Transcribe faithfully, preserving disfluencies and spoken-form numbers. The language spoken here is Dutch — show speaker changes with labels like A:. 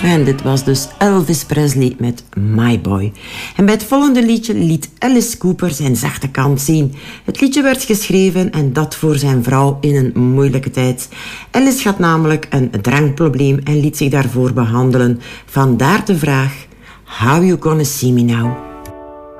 A: En dit was dus Elvis Presley met My Boy. En bij het volgende liedje liet Alice Cooper zijn zachte kant zien. Het liedje werd geschreven en dat voor zijn vrouw in een moeilijke tijd. Alice had namelijk een drankprobleem en liet zich daarvoor behandelen. Vandaar de vraag: How you gonna see me now?